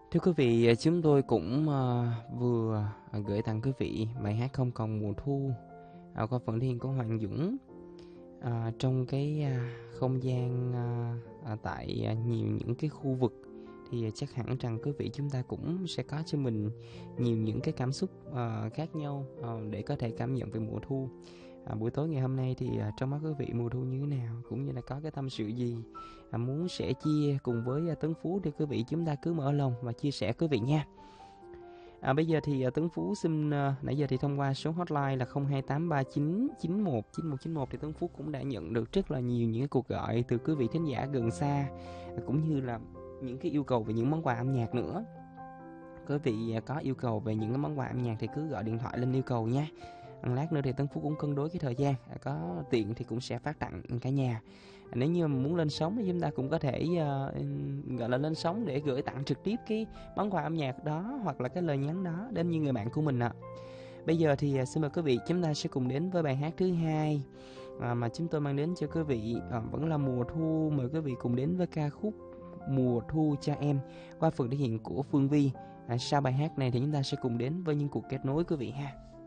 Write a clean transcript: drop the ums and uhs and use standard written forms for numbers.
Thưa quý vị, chúng tôi cũng vừa gửi tặng quý vị bài hát Không Còn Mùa Thu qua phần thể hiện của Hoàng Dũng trong cái không gian tại nhiều những cái khu vực. Thì chắc hẳn rằng quý vị chúng ta cũng sẽ có cho mình nhiều những cái cảm xúc khác nhau để có thể cảm nhận về mùa thu. Buổi tối ngày hôm nay thì trong mắt quý vị mùa thu như thế nào, cũng như là có cái tâm sự gì muốn sẻ chia cùng với Tấn Phú, thì quý vị chúng ta cứ mở lòng và chia sẻ quý vị nha. Bây giờ thì Tấn Phú xin nãy giờ thì thông qua số hotline là 0283991991 thì Tấn Phú cũng đã nhận được rất là nhiều những cái cuộc gọi từ quý vị thính giả gần xa, cũng như là những cái yêu cầu về những món quà âm nhạc nữa. Quý vị có yêu cầu về những cái món quà âm nhạc thì cứ gọi điện thoại lên yêu cầu nha. Lát nữa thì Tấn Phú cũng cân đối cái thời gian, có tiện thì cũng sẽ phát tặng cả nhà. Nếu như mà muốn lên sóng thì chúng ta cũng có thể gọi là lên sóng để gửi tặng trực tiếp cái món quà âm nhạc đó, hoặc là cái lời nhắn đó đến những người bạn của mình ạ. Bây giờ thì xin mời quý vị chúng ta sẽ cùng đến với bài hát thứ hai mà chúng tôi mang đến cho quý vị, vẫn là mùa thu. Mời quý vị cùng đến với ca khúc Mùa Thu Cho Em qua phần thể hiện của Phương Vi. Sau bài hát này thì chúng ta sẽ cùng đến với những cuộc kết nối quý vị ha.